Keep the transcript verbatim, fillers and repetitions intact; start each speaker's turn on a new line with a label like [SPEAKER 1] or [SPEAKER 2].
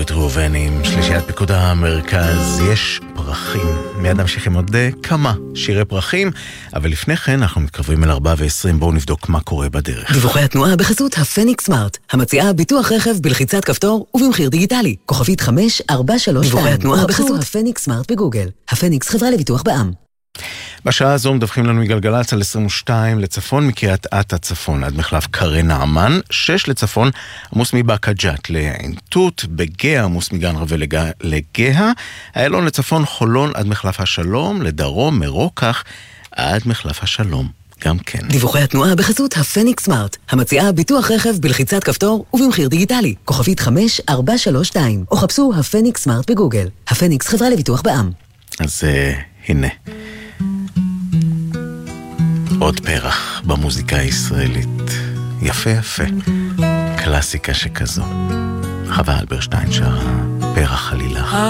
[SPEAKER 1] נורית ראובני, שלישיית פיקוד המרכז, יש פרחים. מיד נמשיך עם עוד כמה שירי פרחים, אבל לפני כן אנחנו מתקרבים אל ארבע ועשרים, בואו נבדוק מה קורה בדרך.
[SPEAKER 2] דיווחי התנועה בחסות הפניקס סמארט, המציעה ביטוח רכב בלחיצת כפתור ובמחיר דיגיטלי. כוכבית חמש ארבע שלוש. דיווחי התנועה בחסות הפניקס סמארט בגוגל. הפניקס חברה לביטוח בע"מ.
[SPEAKER 1] בשעה הזו מדווחים לנו מגלגלצ על עשרים ושתיים לצפון, מקריית אתא צפון עד מחלף כרי נעמן, שש לצפון עמוס מבאקה ג'ת לעין תות, בגאה עמוס מגן רווה לגאה, איילון לצפון חולון עד מחלף השלום, לדרום מרוקח עד מחלף השלום גם כן.
[SPEAKER 2] דיווחי התנועה בחסות הפניקס סמארט, המציעה ביטוח רכב בלחיצת כפתור ובמחיר דיגיטלי. כוכבית חמש ארבע שלוש שתיים, או חפשו הפניקס סמארט בגוגל. הפניקס חברה לביטוח בע"מ.
[SPEAKER 1] אז uh, הנה עוד פרח במוזיקה הישראלית. יפה יפה, קלאסיקה שכזו. חווה אלברשטיין שרה פרח עלילך.